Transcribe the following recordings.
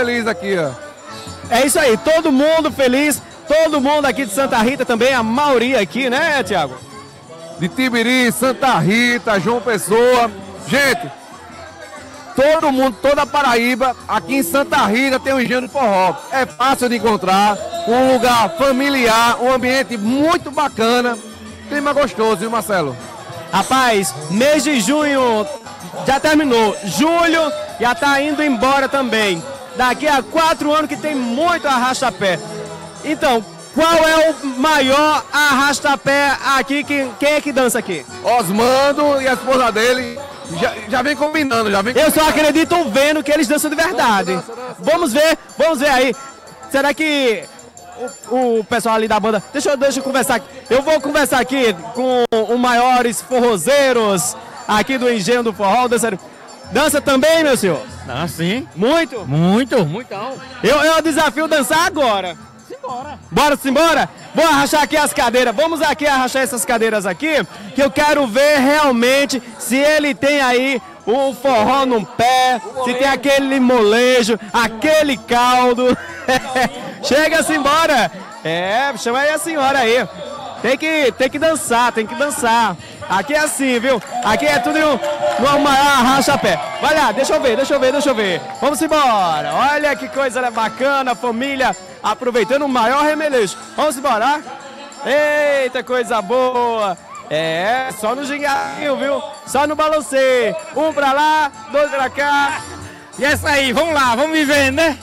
feliz aqui, ó. É isso aí, todo mundo feliz, todo mundo aqui de Santa Rita também, a maioria aqui, né, Tiago? De Tibiri, Santa Rita, João Pessoa. Gente, todo mundo, toda a Paraíba, aqui em Santa Rita tem o Engenho do Forró. É fácil de encontrar, um lugar familiar, um ambiente muito bacana. Clima gostoso, viu, Marcelo? Rapaz, mês de junho já terminou, julho já tá indo embora também. Daqui a 4 anos que tem muito arrasta-pé. Então, qual é o maior arrasta-pé aqui? Quem é que dança aqui? Osmando e a esposa dele já vem combinando, já vem. Eu só acredito vendo que eles dançam de verdade. Vamos ver aí. Será que o pessoal ali da banda... Deixa eu conversar aqui. Eu vou conversar aqui com os maiores forrozeiros aqui do Engenho do Forró. Dança também, meu senhor? Dança sim. Muito? Muitão. Eu desafio dançar agora. Simbora? Vou arrachar aqui as cadeiras. Vamos aqui arrachar essas cadeiras aqui, que eu quero ver realmente se ele tem aí o forró no pé, se tem aquele molejo, aquele caldo. Chega-se embora. Chama aí a senhora aí. Tem que dançar. Aqui é assim, viu? Aqui é tudo no maior arracha-pé. Vai lá, deixa eu ver. Vamos embora. Olha que coisa bacana, família. Aproveitando o maior remeleixo. Vamos embora. Eita, coisa boa. Só no gingadinho, viu? Só no balanceio. Um pra lá, 2 pra cá. E é isso aí, vamos lá, vamos vivendo, né?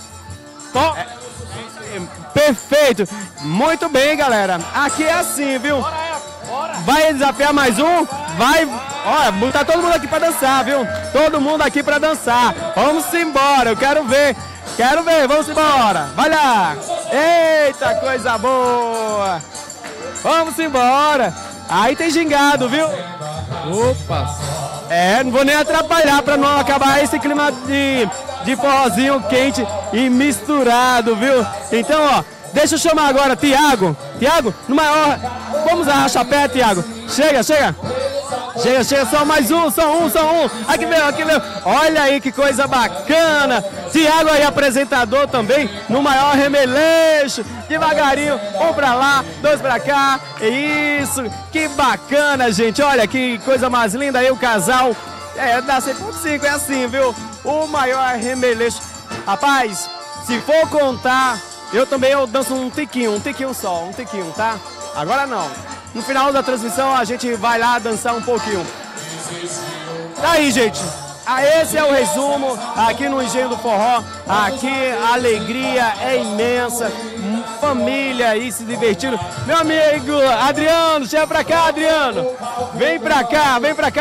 Perfeito. Muito bem, galera. Aqui é assim, viu? Vai desafiar mais um? Vai. Olha, botar todo mundo aqui pra dançar, viu? Todo mundo aqui pra dançar. Vamos embora, eu quero ver, vamos embora. Vai lá. Eita, coisa boa. Vamos embora. Aí tem gingado, viu? Opa! Não vou nem atrapalhar pra não acabar esse clima de forrozinho quente e misturado, viu? Então, ó, deixa eu chamar agora Tiago, no maior... Vamos arrachar pé, Tiago. Chega, só mais um, só um. Aqui veio. Olha aí que coisa bacana. Tiago aí, apresentador também, no maior remeleixo. Devagarinho, um pra lá, 2 pra cá. Isso, que bacana, gente. Olha que coisa mais linda aí, o casal. Dá 100.5, é assim, viu? O maior remeleixo. Rapaz, se for contar, eu danço um tiquinho só, tá? Agora não. No final da transmissão a gente vai lá dançar um pouquinho. Tá aí, gente. Esse é o resumo aqui no Engenho do Forró. Aqui a alegria é imensa. Família aí se divertindo. Meu amigo Adriano, chega pra cá, Adriano. Vem pra cá.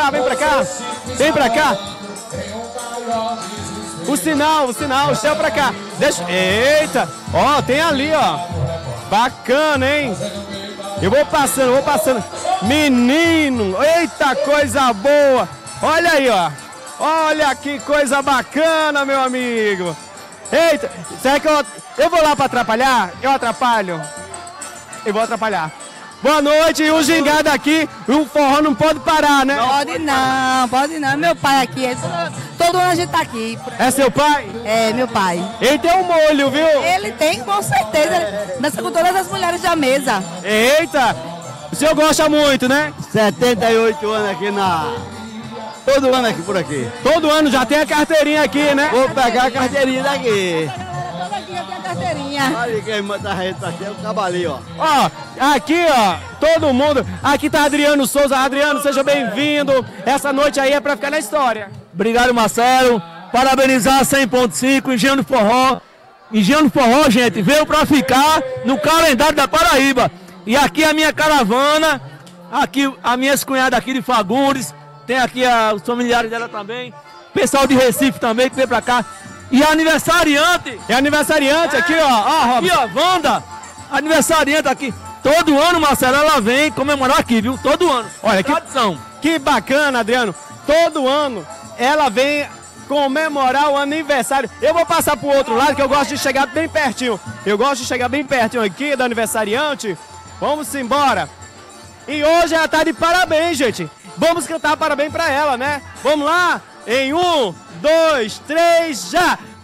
O sinal, chega pra cá. Eita, ó, tem ali, ó. Bacana, hein? Eu vou passando. Menino, eita, coisa boa. Olha aí, ó. Olha que coisa bacana, meu amigo. Eita, será que eu vou lá para atrapalhar? Eu atrapalho? Eu vou atrapalhar. Boa noite, e o gingado aqui, o forró não pode parar, né? Pode não. Meu pai aqui, todo ano a gente tá aqui. É seu pai? É, meu pai. Ele tem um molho, viu? Ele tem, com certeza. Ele dança com todas as mulheres da mesa. Eita, o senhor gosta muito, né? 78 anos aqui todo ano aqui por aqui. Todo ano já tem a carteirinha aqui, né? Vou pegar a carteirinha daqui. Aqui já tem a carteirinha. Olha quem manda a rede pra aqui, é o cavalinho, ó. Ó, aqui, ó, todo mundo. Aqui tá Adriano Souza. Adriano, seja bem-vindo. Essa noite aí é pra ficar na história. Obrigado, Marcelo. Parabenizar 100.5, Engenho do Forró. Engenho do Forró, gente, veio pra ficar no calendário da Paraíba. E aqui a minha caravana, aqui a minha ex-cunhada aqui de Fagundes, tem aqui os familiares dela também, pessoal de Recife também que veio pra cá. E aniversariante. É aniversariante aqui, ó. Aqui, ó, Wanda, aniversariante aqui. Todo ano, Marcelo, ela vem comemorar aqui, viu? Todo ano. Olha, tradição. Que bacana, Adriano. Todo ano ela vem comemorar o aniversário. Eu vou passar pro outro lado, que eu gosto de chegar bem pertinho. Aqui do aniversariante. Vamos embora. E hoje ela tá de parabéns, gente. Vamos cantar parabéns pra ela, né? Vamos lá? Em 1, 2, 3, já!